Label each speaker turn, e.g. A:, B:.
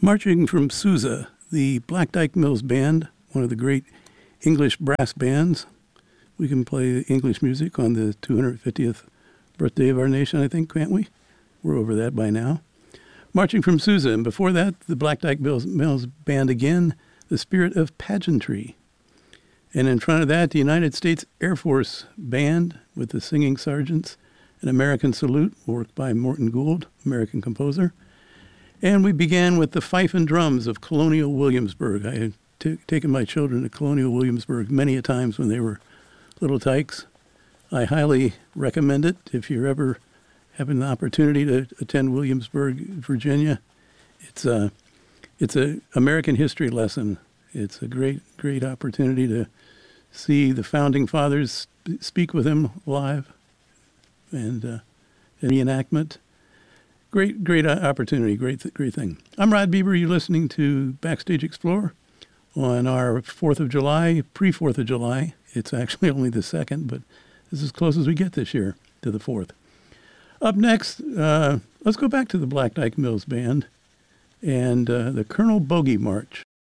A: Marching from Sousa, the Black Dyke Mills Band, one of the great English brass bands. We can play English music on the 250th birthday of our nation, I think, can't we? We're over that by now. Marching from Sousa, and before that, the Black Dyke Mills Band again, The Spirit of Pageantry. And in front of that, the United States Air Force Band with the Singing Sergeants, An American Salute, work by Morton Gould, American composer. And we began with the fife and drums of Colonial Williamsburg. I had taken my children to Colonial Williamsburg many a times when they were little tykes. I highly recommend it if you're ever having the opportunity to attend Williamsburg, Virginia. It's a American history lesson. It's a great opportunity to see the founding fathers speak with them live and an reenactment. Great opportunity, great thing. I'm Rod Bieber. You're listening to Backstage Explorer on our 4th of July, pre-4th of July. It's actually only the 2nd, but this is as close as we get this year to the 4th. Up next, let's go back to the Black Dyke Mills Band and the Colonel Bogey March.